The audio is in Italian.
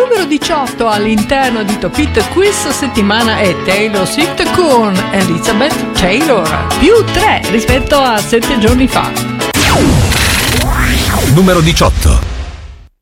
numero 18 all'interno di Top Hit questa settimana è Taylor Swift con Elizabeth Taylor, più 3 rispetto a 7 giorni fa. Numero 18.